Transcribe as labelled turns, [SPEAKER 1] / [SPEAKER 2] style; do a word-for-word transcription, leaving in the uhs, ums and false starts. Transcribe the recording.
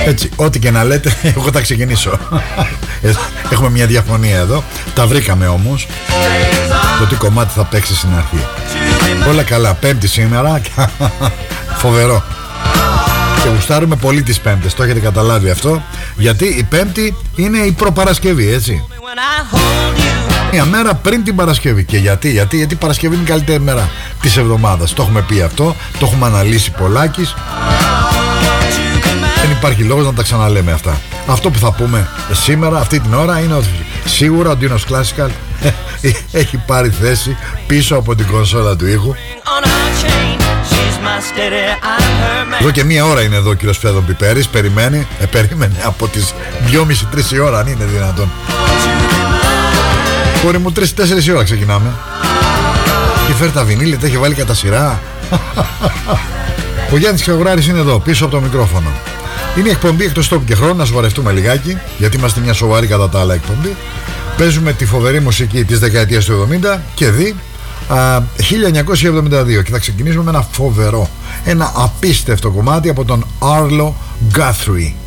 [SPEAKER 1] Έτσι, ό,τι και να λέτε, εγώ θα ξεκινήσω. Έχουμε μια διαφωνία εδώ. Τα βρήκαμε όμως. Το τι κομμάτι θα παίξει στην αρχή. Όλα καλά, Πέμπτη σήμερα. Φοβερό. Και γουστάρουμε πολύ τις Πέμπτες, το έχετε καταλάβει αυτό. Γιατί η Πέμπτη είναι η προπαρασκευή, έτσι. Μια μέρα πριν την Παρασκευή. Και γιατί, γιατί, γιατί η Παρασκευή είναι η καλύτερη μέρα της εβδομάδας. Το έχουμε πει αυτό, το έχουμε αναλύσει πολλάκις. Δεν υπάρχει λόγος να τα ξαναλέμε αυτά. Αυτό που θα πούμε σήμερα, αυτή την ώρα, είναι ότι σίγουρα ο Dinos Classical έχει πάρει θέση πίσω από την κονσόλα του ήχου. Εδώ και μία ώρα είναι εδώ ο κύριος Φέδων Πιπέρης. Περιμένει, ε, περίμενε από τις δυόμιση με τρεις η ώρα, αν είναι δυνατόν. Κόρη μου, τρεις με τέσσερις η ώρα ξεκινάμε. Και φέρει τα βινίλια, τα έχει βάλει κατά σειρά. Ο Γιάννης Ξεγουράρης είναι εδώ, πίσω από το μικρόφωνο. Είναι η εκπομπή εκτός τόπου και χρόνου, να σοβαρευτούμε λιγάκι, γιατί είμαστε μια σοβαρή κατά τα άλλα εκπομπή. Παίζουμε τη φοβερή μουσική της δεκαετίας του εβδομήντα και δι α, χίλια εννιακόσια εβδομήντα δύο. Και θα ξεκινήσουμε με ένα φοβερό, ένα απίστευτο κομμάτι από τον Arlo Guthrie.